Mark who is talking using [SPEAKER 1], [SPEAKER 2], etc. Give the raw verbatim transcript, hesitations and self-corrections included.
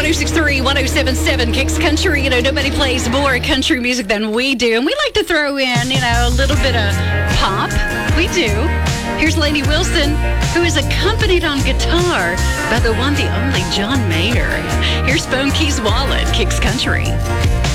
[SPEAKER 1] oh six three, one oh seven seven Kicks Country. You know, nobody plays more country music than we do. And we like to throw in, you know, a little bit of pop. We do. Here's Lainey Wilson, who is accompanied on guitar by the one, the only John Mayer. Here's Phone Keys Wallet, Kicks Country.